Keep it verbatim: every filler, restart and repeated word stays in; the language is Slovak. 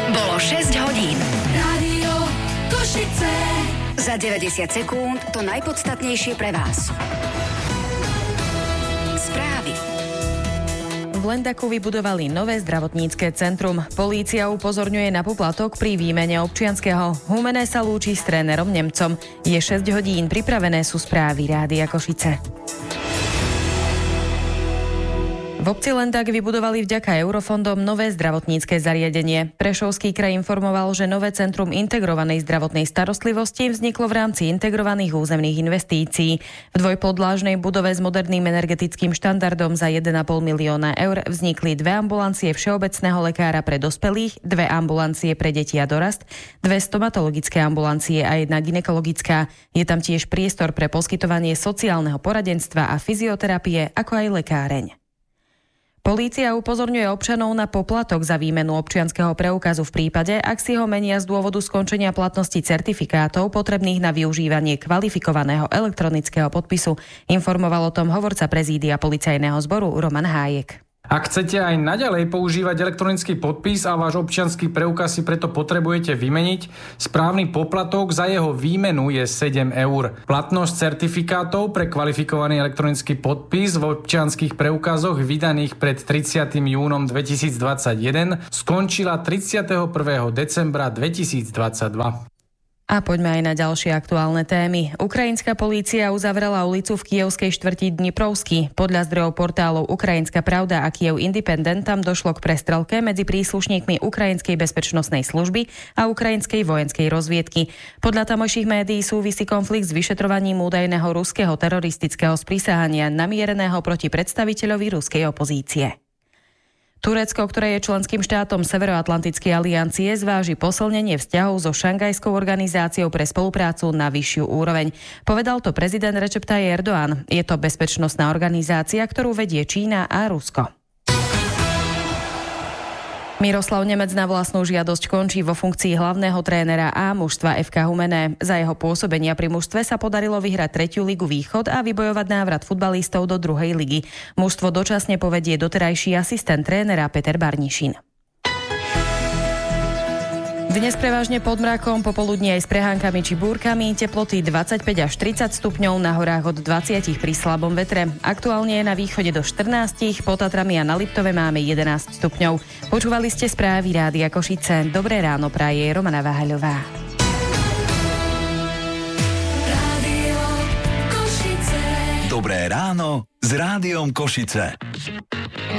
Bolo šesť hodín. Rádio Košice. Za deväťdesiat sekúnd to najpodstatnejšie pre vás. Správy. V Lendaku vybudovali nové zdravotnícke centrum. Polícia upozorňuje na poplatok pri výmene občianskeho. Humené sa lúči s trénerom Nemcom. Je šesť hodín, pripravené sú správy Rádia Košice. V obci Lendak vybudovali vďaka eurofondom nové zdravotnícke zariadenie. Prešovský kraj informoval, že nové centrum integrovanej zdravotnej starostlivosti vzniklo v rámci integrovaných územných investícií. V dvojpodlážnej budove s moderným energetickým štandardom za jeden a pol milióna eur vznikli dve ambulancie všeobecného lekára pre dospelých, dve ambulancie pre deti a dorast, dve stomatologické ambulancie a jedna gynekologická. Je tam tiež priestor pre poskytovanie sociálneho poradenstva a fyzioterapie, ako aj lekáreň. Polícia upozorňuje občanov na poplatok za výmenu občianskeho preukazu v prípade, ak si ho menia z dôvodu skončenia platnosti certifikátov potrebných na využívanie kvalifikovaného elektronického podpisu. Informoval o tom hovorca prezídia policajného zboru Roman Hájek. Ak chcete aj naďalej používať elektronický podpis a váš občiansky preukaz si preto potrebujete vymeniť, správny poplatok za jeho výmenu je sedem eur. Platnosť certifikátov pre kvalifikovaný elektronický podpis v občianskych preukazoch vydaných pred tridsiatym júnom dvetisícdvadsaťjeden skončila tridsiateho prvého decembra dvetisícdvadsaťdva. A poďme aj na ďalšie aktuálne témy. Ukrajinská polícia uzavrela ulicu v kievskej štvrti Dniprovský. Podľa zdrojov portálov Ukrajinská pravda a Kiev Independent tam došlo k prestrelke medzi príslušníkmi Ukrajinskej bezpečnostnej služby a Ukrajinskej vojenskej rozviedky. Podľa tamojších médií súvisí konflikt s vyšetrovaním údajného ruského teroristického sprísahania namiereného proti predstaviteľovi ruskej opozície. Turecko, ktoré je členským štátom Severoatlantickej aliancie, zváži posilnenie vzťahov so Šanghajskou organizáciou pre spoluprácu na vyššiu úroveň. Povedal to prezident Recep Tayyip Erdoğan. Je to bezpečnostná organizácia, ktorú vedie Čína a Rusko. Miroslav Nemec na vlastnú žiadosť končí vo funkcii hlavného trénera A mužstva ef ká Humenné. Za jeho pôsobenia pri mužstve sa podarilo vyhrať tretiu ligu Východ a vybojovať návrat futbalistov do druhej ligy. Mužstvo dočasne povedie doterajší asistent trénera Peter Barnišin. Dnes prevažne pod mrakom, popoludní aj s prehánkami či búrkami, teploty dvadsaťpäť až tridsať stupňov, na horách od dvadsať pri slabom vetre. Aktuálne je na východe do štrnásť, pod Tatrami a na Liptove máme jedenásť stupňov. Počúvali ste správy Rádia Košice. Dobré ráno praje Romana Váhaľová. Rádio Košice. Dobré ráno s Rádiom Košice.